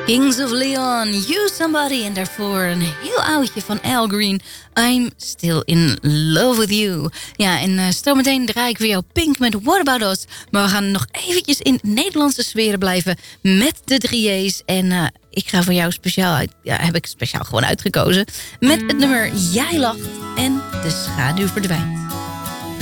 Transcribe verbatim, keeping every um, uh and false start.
Kings of Leon, You Somebody. En daarvoor een heel oudje van Al Green. I'm Still in Love with You. Ja, en uh, zometeen draai ik weer jouw Pink met What About Us. Maar we gaan nog eventjes in Nederlandse sferen blijven met de drie J's. En uh, ik ga voor jou speciaal uit, ja, heb ik speciaal gewoon uitgekozen. Met het nummer Jij lacht en de schaduw verdwijnt.